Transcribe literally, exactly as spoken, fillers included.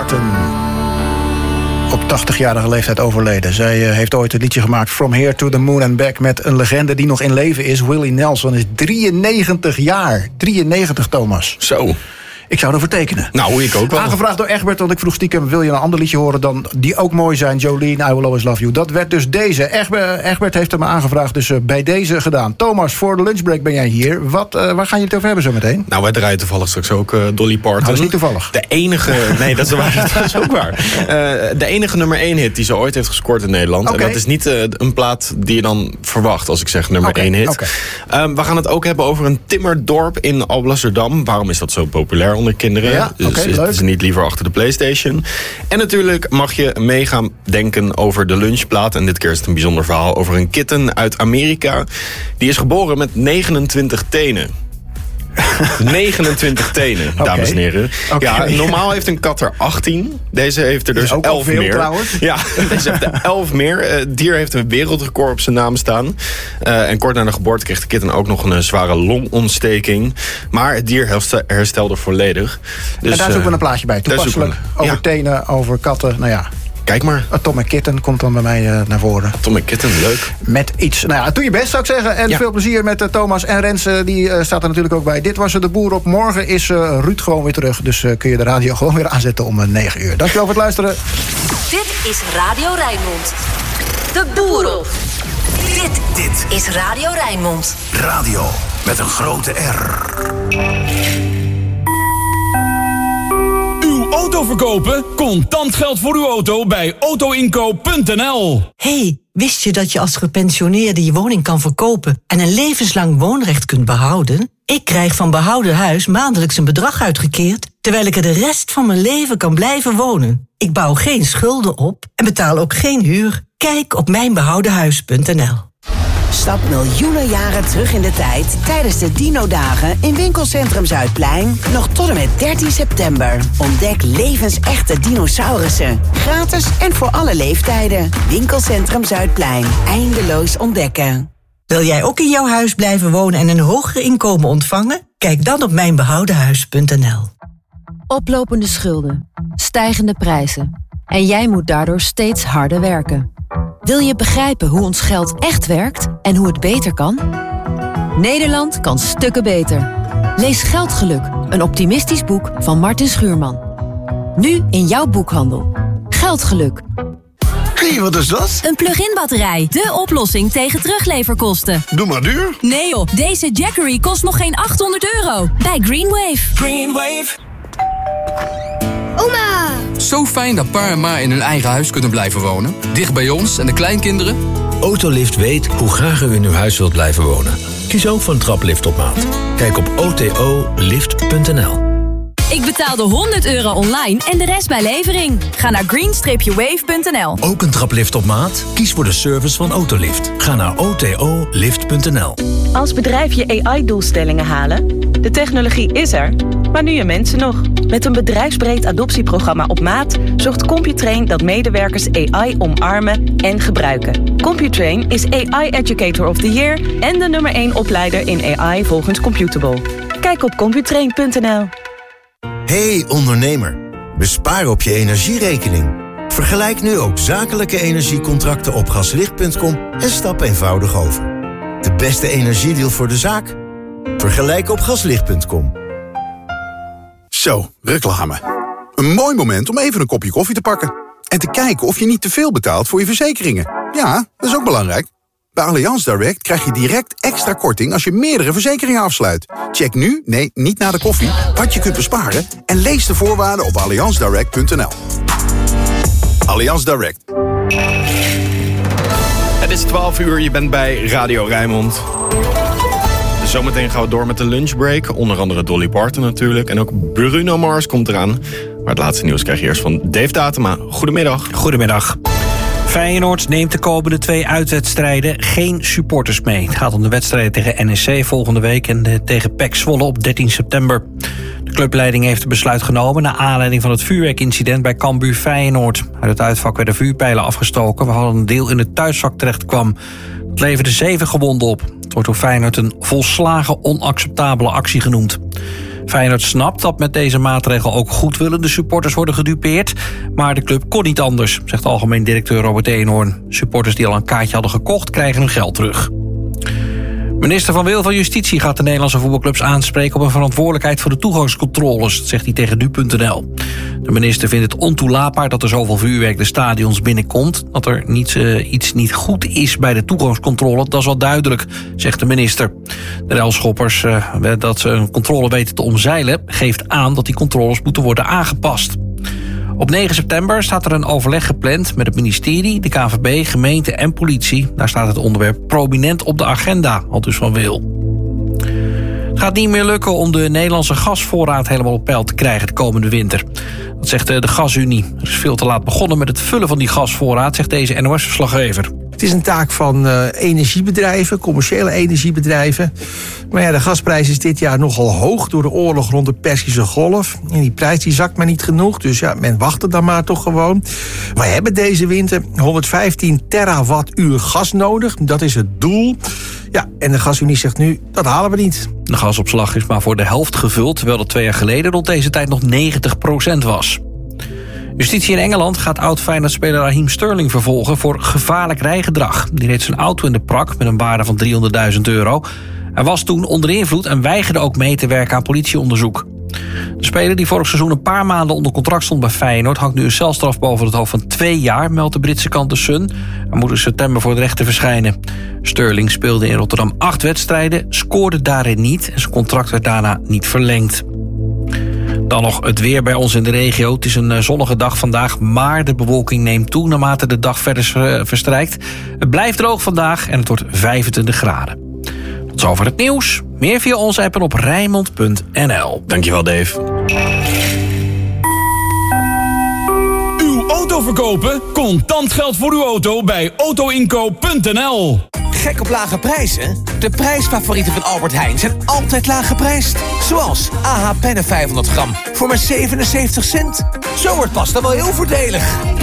Martin. Op tachtigjarige leeftijd overleden. Zij uh, heeft ooit het liedje gemaakt From Here to the Moon and Back met een legende die nog in leven is. Willie Nelson is drieënnegentig jaar. drieënnegentig, Thomas. Zo. Ik zou ervoor tekenen. Nou, ik ook wel. Aangevraagd door Egbert, want ik vroeg stiekem... wil je een ander liedje horen dan die ook mooi zijn? Jolene, I Will Always Love You. Dat werd dus deze. Egbert, Egbert heeft hem aangevraagd, dus uh, bij deze gedaan. Thomas, voor de lunchbreak ben jij hier. Wat, uh, waar gaan je het over hebben zo meteen? Nou, wij draaien toevallig straks ook uh, Dolly Parton. Nou, dat is niet toevallig. De enige... Nee, dat is, waar, dat is ook waar. Uh, de enige nummer één hit die ze ooit heeft gescoord in Nederland. Okay. En dat is niet uh, een plaat die je dan verwacht als ik zeg nummer okay. één hit. Okay. Um, we gaan het ook hebben over een timmerdorp in Alblasserdam. Waarom is dat zo populair onder kinderen? Ja. Dus okay, zitten ze niet liever achter de PlayStation. En natuurlijk mag je mee gaan denken over de lunchplaat. En dit keer is het een bijzonder verhaal over een kitten uit Amerika. Die is geboren met negenentwintig tenen. negenentwintig tenen, dames okay. en heren. Okay. Ja, normaal heeft een kat er achttien. Deze heeft er dus elf veel, meer. Trouwens. Ja, deze heeft er elf meer. Het dier heeft een wereldrecord op zijn naam staan. Uh, en kort na de geboorte kreeg de kitten ook nog een uh, zware longontsteking. Maar het dier herstelde volledig. Dus, en daar is ook wel een plaatje bij. Toepasselijk een, over ja. tenen, over katten. Nou ja. Kijk maar. Atomic Kitten komt dan bij mij uh, naar voren. Atomic Kitten, leuk. Met iets. Nou ja, doe je best, zou ik zeggen. En ja. veel plezier met uh, Thomas en Rens. Uh, die uh, staat er natuurlijk ook bij. Dit was uh, De Boer op. Morgen is uh, Ruud gewoon weer terug. Dus uh, kun je de radio gewoon weer aanzetten om uh, negen uur. Dankjewel voor het luisteren. Dit is Radio Rijnmond. De Boer op. Dit, dit is Radio Rijnmond. Radio met een grote R. Auto verkopen? Contant geld voor uw auto bij autoinkoop punt n l. Hey, wist je dat je als gepensioneerde je woning kan verkopen en een levenslang woonrecht kunt behouden? Ik krijg van behouden huis maandelijks een bedrag uitgekeerd, terwijl ik er de rest van mijn leven kan blijven wonen. Ik bouw geen schulden op en betaal ook geen huur. Kijk op mijn behouden huis punt n l. Stap miljoenen jaren terug in de tijd tijdens de Dino-dagen in Winkelcentrum Zuidplein. Nog tot en met dertien september. Ontdek levensechte dinosaurussen. Gratis en voor alle leeftijden. Winkelcentrum Zuidplein. Eindeloos ontdekken. Wil jij ook in jouw huis blijven wonen en een hoger inkomen ontvangen? Kijk dan op mijn behouden huis punt n l. Oplopende schulden, stijgende prijzen. En jij moet daardoor steeds harder werken. Wil je begrijpen hoe ons geld echt werkt en hoe het beter kan? Nederland kan stukken beter. Lees Geldgeluk, een optimistisch boek van Martin Schuurman. Nu in jouw boekhandel. Geldgeluk. Hé, hey, wat is dat? Een plug-in batterij. De oplossing tegen terugleverkosten. Doe maar duur. Nee joh, deze Jackery kost nog geen achthonderd euro. Bij Greenwave. Greenwave. Oma! Zo fijn dat pa en ma in hun eigen huis kunnen blijven wonen. Dicht bij ons en de kleinkinderen. Autolift weet hoe graag u in uw huis wilt blijven wonen. Kies ook voor een traplift op maat. Kijk op o t o lift punt n l. Ik betaalde honderd euro online en de rest bij levering. Ga naar green wave punt n l. Ook een traplift op maat? Kies voor de service van Autolift. Ga naar o t o lift punt n l. Als bedrijf je A I-doelstellingen halen? De technologie is er, maar nu je mensen nog. Met een bedrijfsbreed adoptieprogramma op maat zorgt Computrain dat medewerkers A I omarmen en gebruiken. Computrain is A I Educator of the Year en de nummer één opleider in A I volgens Computable. Kijk op computrain punt n l. Hey ondernemer, bespaar op je energierekening. Vergelijk nu ook zakelijke energiecontracten op gaslicht punt com en stap eenvoudig over. De beste energiedeal voor de zaak? Vergelijk op gaslicht punt com. Zo, reclame. Een mooi moment om even een kopje koffie te pakken. En te kijken of je niet te veel betaalt voor je verzekeringen. Ja, dat is ook belangrijk. Bij Allianz Direct krijg je direct extra korting als je meerdere verzekeringen afsluit. Check nu, nee, niet na de koffie, wat je kunt besparen en lees de voorwaarden op allianz direct punt n l. Allianz Direct. Het is twaalf uur, je bent bij Radio Rijnmond. Dus zometeen gaan we door met de lunchbreak. Onder andere Dolly Parton natuurlijk. En ook Bruno Mars komt eraan. Maar het laatste nieuws krijg je eerst van Dave Datema. Goedemiddag. Goedemiddag. Feyenoord neemt de komende twee uitwedstrijden geen supporters mee. Het gaat om de wedstrijden tegen N E C volgende week en de tegen P E C Zwolle op dertien september. De clubleiding heeft het besluit genomen naar aanleiding van het vuurwerkincident bij Cambuur Feyenoord. Uit het uitvak werden vuurpijlen afgestoken, waarvan een deel in het thuisvak terecht kwam. Het leverde zeven gewonden op. Het wordt door Feyenoord een volslagen onacceptabele actie genoemd. Feyenoord snapt dat met deze maatregel ook goedwillende supporters worden gedupeerd. Maar de club kon niet anders, zegt algemeen directeur Robert Eenhoorn. Supporters die al een kaartje hadden gekocht krijgen hun geld terug. Minister Van Wil van Justitie gaat de Nederlandse voetbalclubs aanspreken op een verantwoordelijkheid voor de toegangscontroles, dat zegt hij tegen nu punt n l. De minister vindt het ontoelaatbaar dat er zoveel vuurwerk de stadions binnenkomt. Dat er niets, uh, iets niet goed is bij de toegangscontrole, dat is wel duidelijk, zegt de minister. De relschoppers, uh, dat ze een controle weten te omzeilen, geeft aan dat die controles moeten worden aangepast. Op negen september staat er een overleg gepland met het ministerie, de K N V B, gemeente en politie. Daar staat het onderwerp prominent op de agenda, aldus Van Wil. Het gaat niet meer lukken om de Nederlandse gasvoorraad helemaal op peil te krijgen de komende winter. Dat zegt de Gasunie. Er is veel te laat begonnen met het vullen van die gasvoorraad, zegt deze N O S-verslaggever. Het is een taak van uh, energiebedrijven, commerciële energiebedrijven. Maar ja, de gasprijs is dit jaar nogal hoog door de oorlog rond de Perzische Golf. En die prijs die zakt maar niet genoeg, dus ja, men wacht er dan maar toch gewoon. Wij hebben deze winter honderdvijftien terawattuur gas nodig. Dat is het doel. Ja, en de Gasunie zegt nu, dat halen we niet. De gasopslag is maar voor de helft gevuld, terwijl dat twee jaar geleden rond deze tijd nog negentig procent was. Justitie in Engeland gaat oud-Feyenoord-speler Raheem Sterling vervolgen voor gevaarlijk rijgedrag. Die reed zijn auto in de prak met een waarde van driehonderdduizend euro. Hij was toen onder invloed en weigerde ook mee te werken aan politieonderzoek. De speler die vorig seizoen een paar maanden onder contract stond bij Feyenoord hangt nu een celstraf boven het hoofd van twee jaar, meldt de Britse krant The Sun. Hij moet in september voor de rechter verschijnen. Sterling speelde in Rotterdam acht wedstrijden, scoorde daarin niet en zijn contract werd daarna niet verlengd. Dan nog het weer bij ons in de regio. Het is een zonnige dag vandaag, maar de bewolking neemt toe naarmate de dag verder verstrijkt. Het blijft droog vandaag en het wordt vijfentwintig graden. Tot zover het nieuws. Meer via onze app en op Rijnmond punt n l. Dankjewel, Dave. Uw auto verkopen? Contant geld voor uw auto bij auto inco punt n l. Gek op lage prijzen? De prijsfavorieten van Albert Heijn zijn altijd laag geprijsd. Zoals A H pennen vijfhonderd gram voor maar zevenenzeventig cent. Zo wordt pasta wel heel voordelig.